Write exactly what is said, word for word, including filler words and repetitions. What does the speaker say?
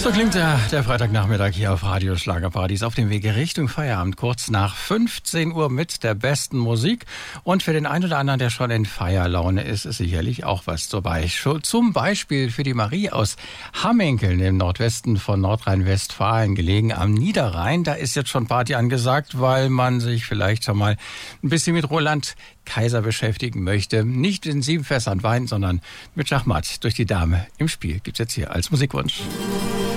So klingt der, der Freitagnachmittag hier auf Radio Schlagerparadies auf dem Wege Richtung Feierabend, kurz nach fünfzehn Uhr mit der besten Musik. Und für den einen oder anderen, der schon in Feierlaune ist, ist sicherlich auch was dabei. Zum Beispiel für die Marie aus Hamminkeln im Nordwesten von Nordrhein-Westfalen, gelegen am Niederrhein. Da ist jetzt schon Party angesagt, weil man sich vielleicht schon mal ein bisschen mit Roland Kaiser beschäftigen möchte. Nicht in sieben Fässern Wein, sondern mit Schachmatt durch die Dame im Spiel. Gibt's jetzt hier als Musikwunsch.